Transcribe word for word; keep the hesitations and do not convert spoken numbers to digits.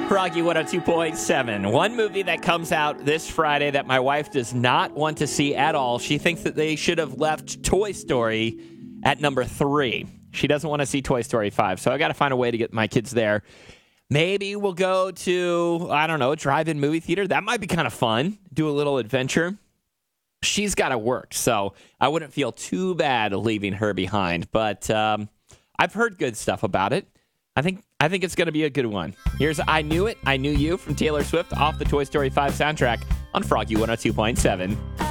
Froggy one oh two point seven. One movie that comes out this Friday that my wife does not want to see at all. She thinks that they should have left Toy Story at number three. She doesn't want to see Toy Story five, so I got to find a way to get my kids there. Maybe we'll go to, I don't know, a drive-in movie theater. That might be kind of fun. Do a little adventure. She's got to work, so I wouldn't feel too bad leaving her behind. But um, I've heard good stuff about it. I think I think it's going to be a good one. Here's I Knew It, I Knew You from Taylor Swift off the Toy Story five soundtrack on Froggy one oh two point seven.